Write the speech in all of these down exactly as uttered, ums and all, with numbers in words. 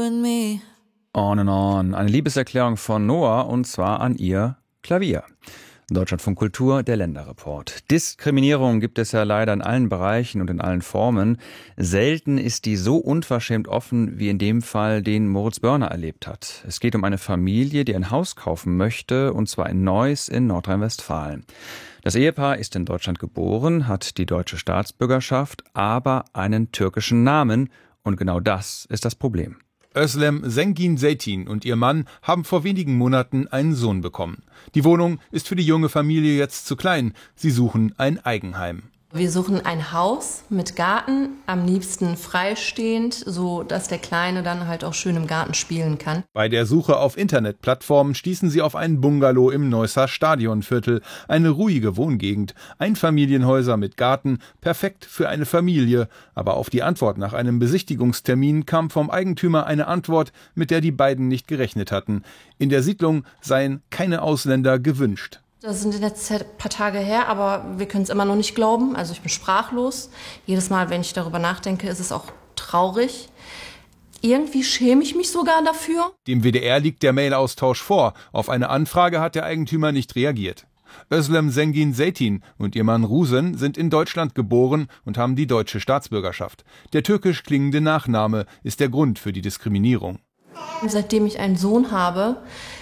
and me. On and On, eine Liebeserklärung von Noah und zwar an ihr Klavier. Deutschlandfunk Kultur, der Länderreport. Diskriminierung gibt es ja leider in allen Bereichen und in allen Formen. Selten ist die so unverschämt offen wie in dem Fall, den Moritz Börner erlebt hat. Es geht um eine Familie, die ein Haus kaufen möchte, und zwar in Neuss in Nordrhein-Westfalen. Das Ehepaar ist in Deutschland geboren, hat die deutsche Staatsbürgerschaft, aber einen türkischen Namen. Und genau das ist das Problem. Özlem Zengin Zeytin und ihr Mann haben vor wenigen Monaten einen Sohn bekommen. Die Wohnung ist für die junge Familie jetzt zu klein. Sie suchen ein Eigenheim. Wir suchen ein Haus mit Garten, am liebsten freistehend, so dass der Kleine dann halt auch schön im Garten spielen kann. Bei der Suche auf Internetplattformen stießen sie auf einen Bungalow im Neusser Stadionviertel, eine ruhige Wohngegend, Einfamilienhäuser mit Garten, perfekt für eine Familie. Aber auf die Antwort nach einem Besichtigungstermin kam vom Eigentümer eine Antwort, mit der die beiden nicht gerechnet hatten. In der Siedlung seien keine Ausländer gewünscht. Das sind jetzt ein paar Tage her, aber wir können es immer noch nicht glauben. Also ich bin sprachlos. Jedes Mal, wenn ich darüber nachdenke, ist es auch traurig. Irgendwie schäme ich mich sogar dafür. Dem W D R liegt der Mailaustausch vor. Auf eine Anfrage hat der Eigentümer nicht reagiert. Özlem Zengin Zeytin und ihr Mann Rusen sind in Deutschland geboren und haben die deutsche Staatsbürgerschaft. Der türkisch klingende Nachname ist der Grund für die Diskriminierung. Seitdem ich einen Sohn habe,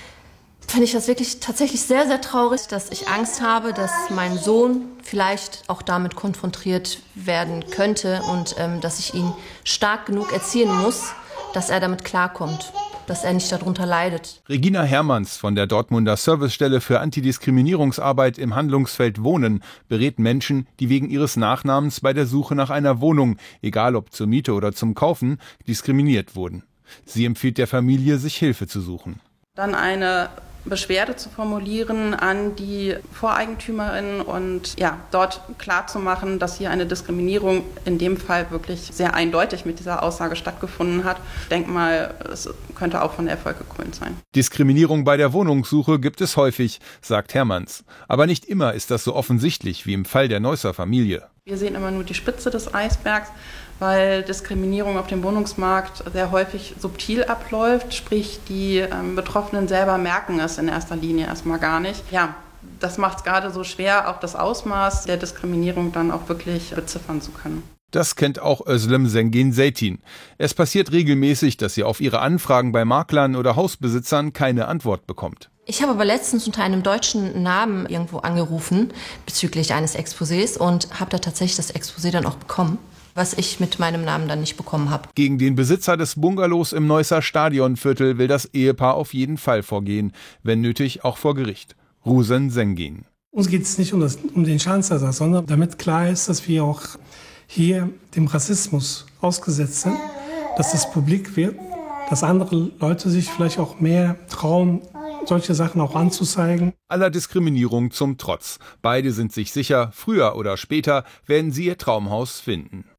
finde ich das wirklich tatsächlich sehr, sehr traurig, dass ich Angst habe, dass mein Sohn vielleicht auch damit konfrontiert werden könnte und ähm, dass ich ihn stark genug erziehen muss, dass er damit klarkommt, dass er nicht darunter leidet. Regina Hermanns von der Dortmunder Servicestelle für Antidiskriminierungsarbeit im Handlungsfeld Wohnen berät Menschen, die wegen ihres Nachnamens bei der Suche nach einer Wohnung, egal ob zur Miete oder zum Kaufen, diskriminiert wurden. Sie empfiehlt der Familie, sich Hilfe zu suchen. Dann eine Beschwerde zu formulieren an die Voreigentümerin und ja, dort klarzumachen, dass hier eine Diskriminierung in dem Fall wirklich sehr eindeutig mit dieser Aussage stattgefunden hat. Ich denke mal, es könnte auch von Erfolg gekrönt sein. Diskriminierung bei der Wohnungssuche gibt es häufig, sagt Hermanns. Aber nicht immer ist das so offensichtlich wie im Fall der Neusser Familie. Wir sehen immer nur die Spitze des Eisbergs, weil Diskriminierung auf dem Wohnungsmarkt sehr häufig subtil abläuft. Sprich, die ähm, Betroffenen selber merken es in erster Linie erstmal gar nicht. Ja, das macht es gerade so schwer, auch das Ausmaß der Diskriminierung dann auch wirklich beziffern zu können. Das kennt auch Özlem Zengin Zeytin. Es passiert regelmäßig, dass sie auf ihre Anfragen bei Maklern oder Hausbesitzern keine Antwort bekommt. Ich habe aber letztens unter einem deutschen Namen irgendwo angerufen bezüglich eines Exposés und habe da tatsächlich das Exposé dann auch bekommen, was ich mit meinem Namen dann nicht bekommen habe. Gegen den Besitzer des Bungalows im Neusser Stadionviertel will das Ehepaar auf jeden Fall vorgehen, wenn nötig auch vor Gericht. Rusen Zengin. Uns geht es nicht um, das, um den Schadensersatz, sondern damit klar ist, dass wir auch hier dem Rassismus ausgesetzt sind, dass das publik wird, dass andere Leute sich vielleicht auch mehr trauen, solche Sachen auch anzuzeigen. Aller Diskriminierung zum Trotz. Beide sind sich sicher, früher oder später werden sie ihr Traumhaus finden.